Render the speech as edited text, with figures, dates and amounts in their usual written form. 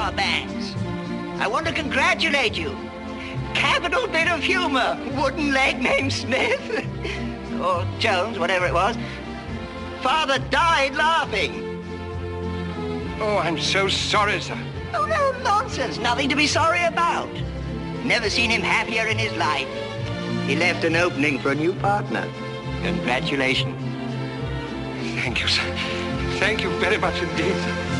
car banks. I want to congratulate you. Capital bit of humor. Wooden leg named Smith. Or Jones, whatever it was. Father died laughing. Oh, I'm so sorry, sir. Oh, no nonsense. Nothing to be sorry about. Never seen him happier in his life. He left an opening for a new partner. Congratulations. Thank you, sir. Thank you very much indeed, sir.